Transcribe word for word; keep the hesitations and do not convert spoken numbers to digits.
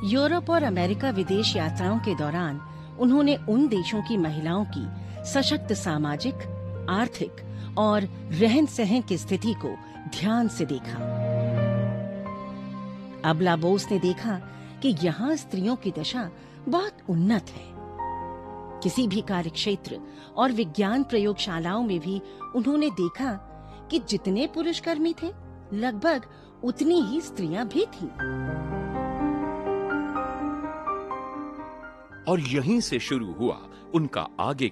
Europe और America विदेश यात्राओं के दौरान उन्होंने उन देशों की महिलाओं की सशक्त सामाजिक, आर्थिक और रहन सहन की स्थिति को ध्यान से देखा। अबला बोस ने देखा कि यहाँ स्त्रियों की दशा बहुत उन्नत है। किसी भी कार्यक्षेत्र और विज्ञान प्रयोगशालाओं में भी उन्होंने देखा कि जितने पुरुष कर्मी थे, लगभग उतनी ही स्त्रियां भी थीं। और यहीं से शुरू हुआ उनका आगे